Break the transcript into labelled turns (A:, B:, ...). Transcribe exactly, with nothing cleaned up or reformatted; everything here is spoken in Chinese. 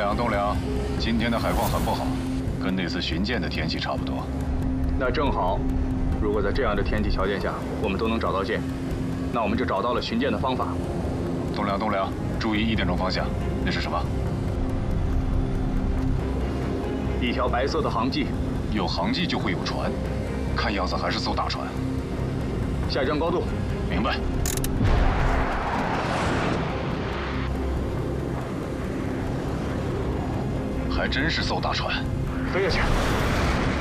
A: 良，栋梁，今天的海况很不好，跟那次巡舰的天气差不多。
B: 那正好，如果在这样的天气条件下，我们都能找到舰，那我们就找到了巡舰的方法。
A: 栋梁，栋梁，注意一点钟方向，那是什么？
B: 一条白色的航迹。
A: 有航迹就会有船，看样子还是艘大船。
B: 下降高度。
A: 明白。 还真是艘大船，
B: 飞下去。